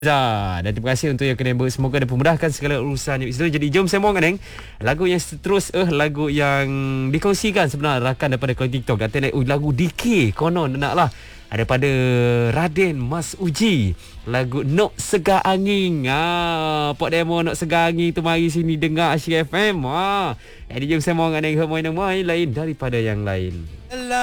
Dan terima kasih untuk yang kena buat. Semoga dipermudahkan segala urusan itu. Jadi jom saya mohon kan lagu yang seterus lagu yang dikongsikan sebenarnya rakan daripada kawan TikTok kata lagu DK konon nak lah daripada Raden Mas Uji, lagu Nok Segar Angin. Pok demo Nok Segar Angin tu mari sini dengar Asyik FM. Jadi jom saya mohon dengan yang lain daripada yang lain.